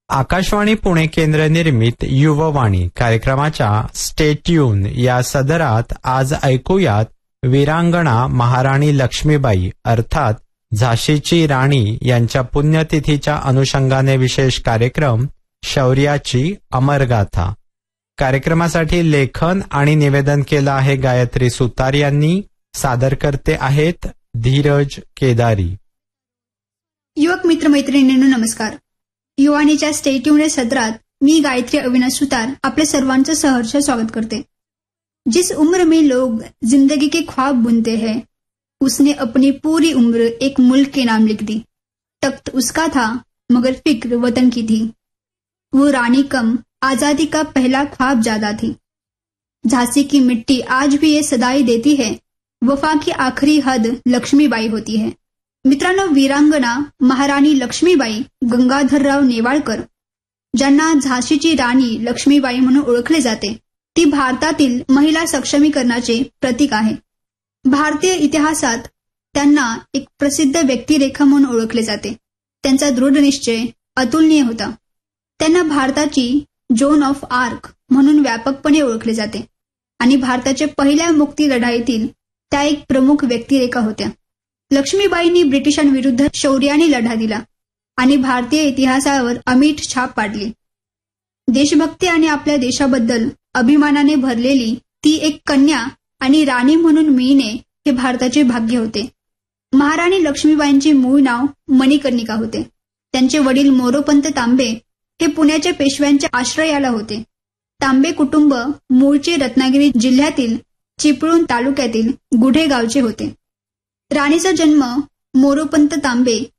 आकाशवाणी पुणे केंद्र निर्मित युववाणी कार्यक्रमाच्या स्टे ट्यून या सदरात आज ऐकूयात वीरांगणा महाराणी लक्ष्मीबाई अर्थात झाशीची राणी यांच्या पुण्यतिथीच्या अनुषंगाने विशेष कार्यक्रम शौर्याची अमरगाथा. कार्यक्रमासाठी लेखन आणि निवेदन केलं आहे गायत्री सुतार यांनी. सादरकर्ते आहेत धीरज केदारी. युवक मित्रमैत्रिणींनो नमस्कार. युवानीच्या स्टेट्यून सदरात मी गायत्री अविनाश सुतार आपले सर्वांचं सहर्ष स्वागत करते. जिस उम्र में लोग जिंदगी के ख्वाब बुनते हैं उसने अपनी पूरी उम्र एक मुल्क के नाम लिख दी. तख्त उसका था मगर फिक्र वतन की थी. वो रानी कम आजादी का पहला ख्वाब ज्यादा थी. झांसी की मिट्टी आज भी ये सदाई देती है वफा की आखिरी हद लक्ष्मीबाई होती है. मित्रांनो, वीरांगना महाराणी लक्ष्मीबाई गंगाधरराव नेवाळकर ज्यांना झाशीची राणी लक्ष्मीबाई म्हणून ओळखले जाते, ती भारतातील महिला सक्षमीकरणाचे प्रतीक आहे. भारतीय इतिहासात त्यांना एक प्रसिद्ध व्यक्तिरेखा म्हणून ओळखले जाते. त्यांचा दृढ निश्चय अतुलनीय होता. त्यांना भारताची जोन ऑफ आर्क म्हणून व्यापकपणे ओळखले जाते आणि भारताच्या पहिल्या मुक्ती लढाईतील त्या एक प्रमुख व्यक्तिरेखा होत्या. लक्ष्मीबाईंनी ब्रिटिशांविरुद्ध शौर्याने लढा दिला आणि भारतीय इतिहासावर अमीट छाप पाडली. देशभक्ती आणि आपल्या देशाबद्दल अभिमानाने भरलेली ती एक कन्या आणि राणी म्हणून मिळणे हे भारताचे भाग्य होते. महाराणी लक्ष्मीबाईंचे मूळ नाव मणिकर्णिका होते. त्यांचे वडील मोरोपंत तांबे हे पुण्याच्या पेशव्यांच्या आश्रयाला होते. तांबे कुटुंब मूळचे रत्नागिरी जिल्ह्यातील चिपळूण तालुक्यातील गुढे गावचे होते. राणीचा जन्म मोरोपंत तांबे